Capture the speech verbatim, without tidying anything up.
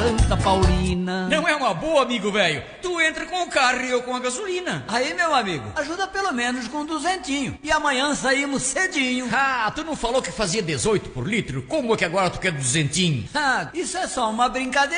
Santa Paulina. Não é uma boa, amigo velho? Tu entra com o carro e eu com a gasolina. Aí, meu amigo, ajuda pelo menos com duzentinho. E amanhã saímos cedinho. Ah, tu não falou que fazia dezoito por litro? Como é que agora tu quer duzentinho? Ah, isso é só uma brincadeira.